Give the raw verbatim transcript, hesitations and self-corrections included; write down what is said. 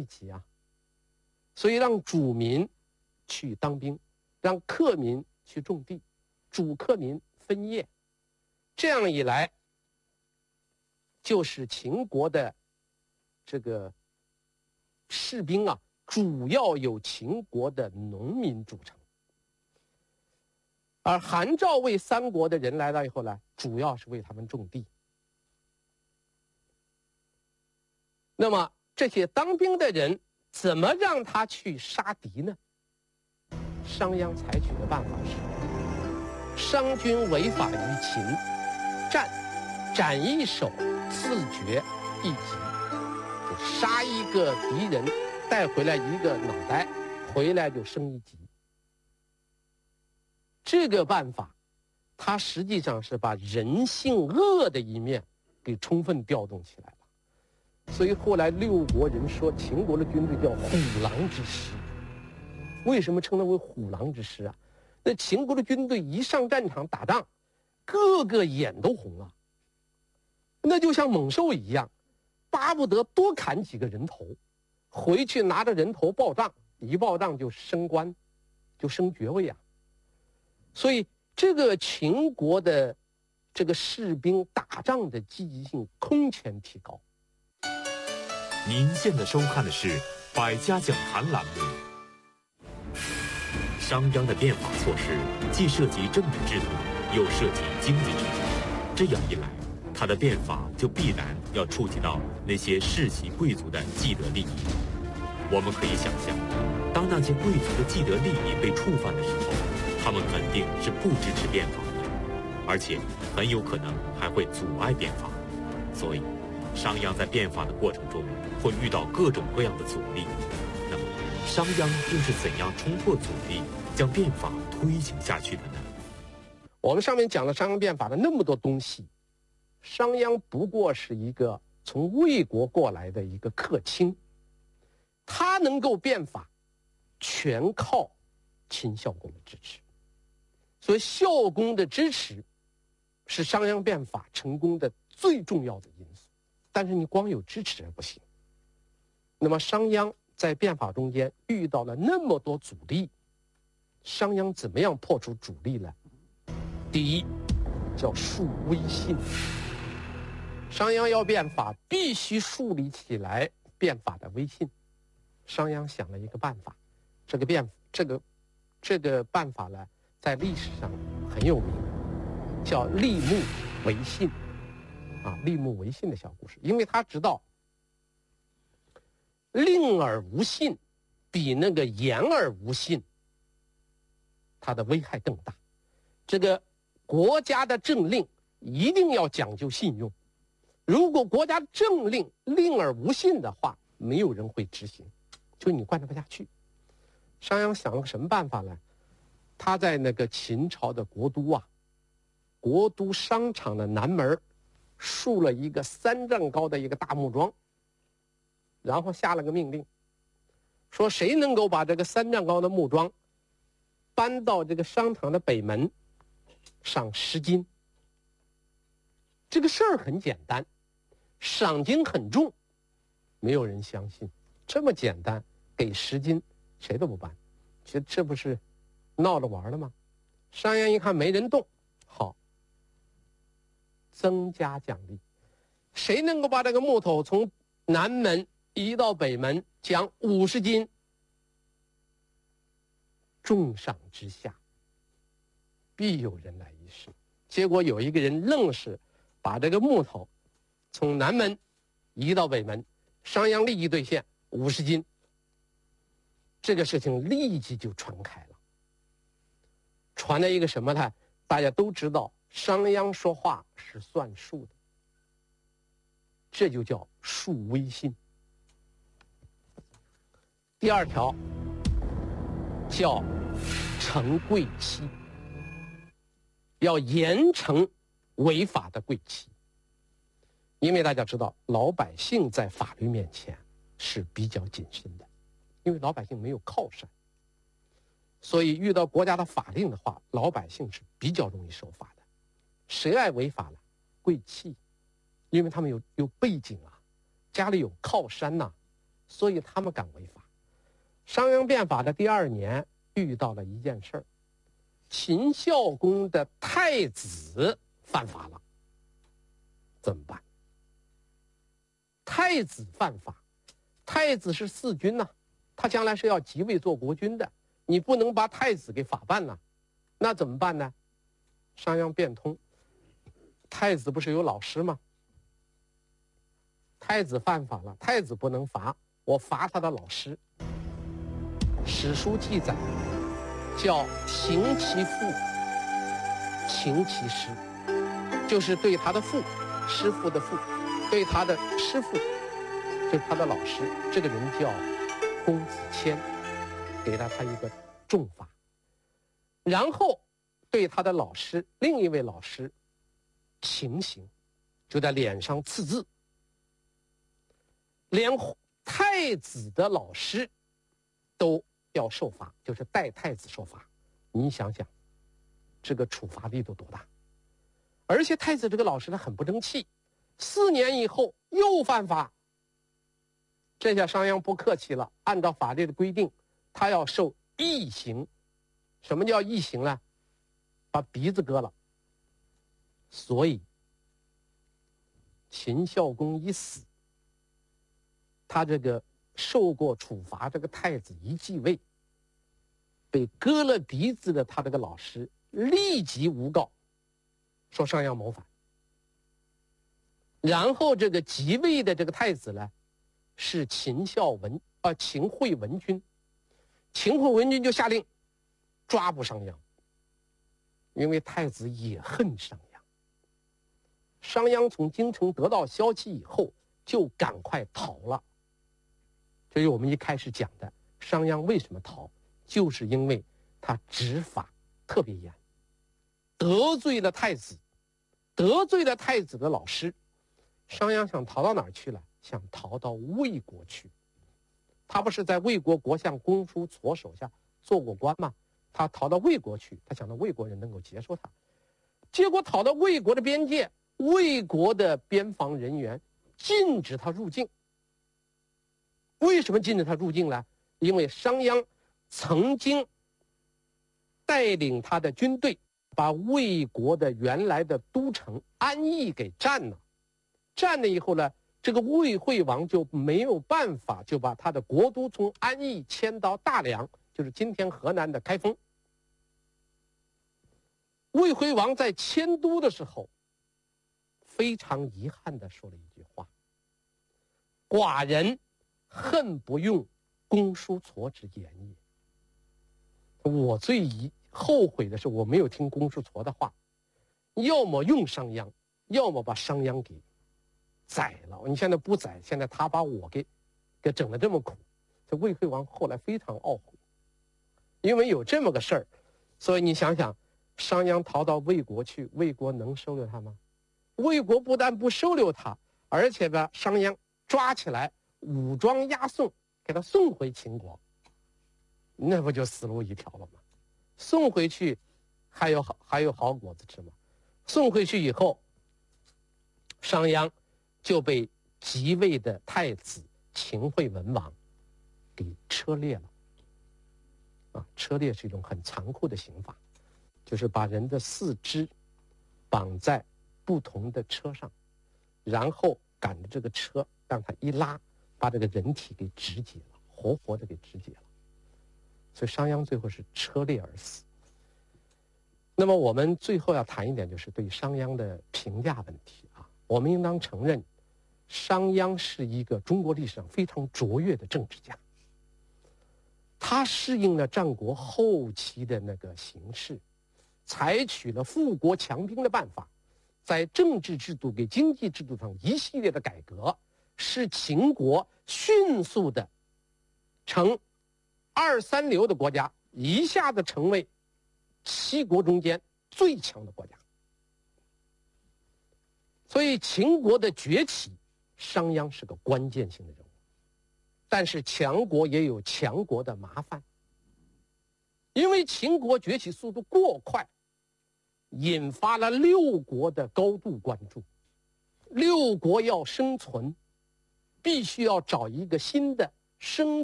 一级啊，所以让主民去当兵，让客民去种地，主客民分业，这样一来，就是秦国的这个士兵啊，主要由秦国的农民组成。而韩赵魏三国的人来了以后呢，主要是为他们种地。那么这些当兵的人怎么让他去杀敌呢？商鞅采取的办法是：商君违法于秦，战，斩一首，自绝一级，就杀一个敌人，带回来一个脑袋，回来就升一级。这个办法，它实际上是把人性恶的一面给充分调动起来了。所以后来六国人说秦国的军队叫虎狼之师。为什么称它为虎狼之师啊？那秦国的军队一上战场打仗，个个眼都红了，那就像猛兽一样，巴不得多砍几个人头，回去拿着人头报账，一报账就升官，就升爵位啊。所以这个秦国的这个士兵打仗的积极性空前提高。 您现在收看的是《百家讲坛》栏目。商鞅的变法措施既涉及政治制度，又涉及经济制度，这样一来，他的变法就必然要触及到那些世袭贵族的既得利益。我们可以想象，当那些贵族的既得利益被触犯的时候，他们肯定是不支持变法的，而且很有可能还会阻碍变法。所以，商鞅在变法的过程中会遇到各种各样的阻力。那么，商鞅又是怎样冲破阻力，将变法推行下去的呢？ 我们上面讲了商鞅变法的那么多东西，商鞅不过是一个从魏国过来的一个客卿，他能够变法，全靠秦孝公的支持。所以孝公的支持是商鞅变法成功的最重要的因素。但是你光有支持不行。那么商鞅在变法中间遇到了那么多阻力，商鞅怎么样破除阻力呢？第一，叫树威信。商鞅要变法，必须树立起来变法的威信。商鞅想了一个办法，这个变这个这个办法呢，在历史上很有名，叫立木为信。啊，立木为信的小故事，因为他知道令而无信比那个言而无信它的危害更大。这个国家的政令一定要讲究信用，如果国家政令令而无信的话，没有人会执行，就你贯彻不下去。商鞅想了个什么办法呢？他在那个秦朝的国都啊，国都商场的南门竖了一个三丈高的一个大木桩，然后下了个命令，说谁能够把这个三丈高的木桩搬到这个商场的北门，赏十金。这个事儿很简单，赏金很重，没有人相信。这么简单，给十金，谁都不搬。这这不是闹着玩了吗？商鞅一看没人动，好，增加奖励，谁能够把这个木头从南门移到北门，奖五十斤。重赏之下，必有人来一试。结果有一个人愣是把这个木头从南门移到北门，商鞅立即兑现五十斤。这个事情立即就传开了，传了一个什么呢？大家都知道商鞅说话是算数的，这就叫树威信。第二条叫惩贵戚，要严惩违法的贵戚。因为大家知道老百姓在法律面前是比较谨慎的，因为老百姓没有靠山，所以遇到国家的法令的话，老百姓是比较容易守法的。谁爱违法了？贵戚，因为他们有有背景啊，家里有靠山呐、啊， 所以他们敢违法。商鞅变法的第二年，遇到了一件事儿，秦孝公的太子犯法了，怎么办？太子犯法，太子是弑君呐、啊，他将来是要即位做国君的，你不能把太子给法办了，那怎么办呢？商鞅变通，太子不是有老师吗？太子犯法了，太子不能罚，我罚他的老师。史书记载叫刑其父，请其师，就是对他的父，师父的父，对他的师父，就是他的老师，这个人叫公子骞，给了他一个重罚。然后对他的老师，另一位老师情刑，就在脸上刺字。连太子的老师都要受罚，就是代太子受罚。你想想，这个处罚力度多大？而且太子这个老师他很不争气，四年以后又犯法。这下商鞅不客气了，按照法律的规定，他要受缢刑。什么叫缢刑呢？把鼻子割了。所以秦孝公一死，他这个受过处罚这个太子一继位，被割了鼻子的他这个老师立即诬告，说商鞅谋反。然后这个即位的这个太子呢，是秦孝文啊、呃，秦惠文君。秦惠文君就下令抓捕商鞅，因为太子也恨商鞅。商鞅从京城得到消息以后，就赶快逃了。这是我们一开始讲的，商鞅为什么逃，就是因为他执法特别严，得罪了太子，得罪了太子的老师。商鞅想逃到哪儿去了？想逃到魏国去。他不是在魏国国相公叔痤手下做过官吗？他逃到魏国去，他想到魏国人能够接受他。结果逃到魏国的边界，魏国的边防人员禁止他入境。为什么禁止他入境呢？因为商鞅曾经带领他的军队把魏国的原来的都城安邑给占了。占了以后呢，这个魏惠王就没有办法，就把他的国都从安邑迁到大梁，就是今天河南的开封。魏惠王在迁都的时候，非常遗憾地说了一句话：寡人恨不用公叔痤之言也。我最遗后悔的是我没有听公叔痤的话，要么用商鞅，要么把商鞅给宰了。你现在不宰，现在他把我给给整得这么苦。这魏惠王后来非常懊悔，因为有这么个事儿，所以你想想，商鞅逃到魏国去，魏国能收留他吗？魏国不但不收留他，而且把商鞅抓起来，武装押送，给他送回秦国，那不就死路一条了吗？送回去还有好还有好果子吃吗？送回去以后，商鞅就被即位的太子秦惠文王给车裂了。啊，车裂是一种很残酷的刑罚，就是把人的四肢绑在不同的车上，然后赶着这个车让它一拉，把这个人体给肢解了，活活的给肢解了。所以商鞅最后是车裂而死。那么我们最后要谈一点，就是对商鞅的评价问题啊。我们应当承认，商鞅是一个中国历史上非常卓越的政治家。他适应了战国后期的那个形势，采取了富国强兵的办法，在政治制度给经济制度上一系列的改革，使秦国迅速的从二三流的国家一下子成为七国中间最强的国家。所以秦国的崛起，商鞅是个关键性的人物。但是强国也有强国的麻烦，因为秦国崛起速度过快，引发了六国的高度关注。六国要生存，必须要找一个新的生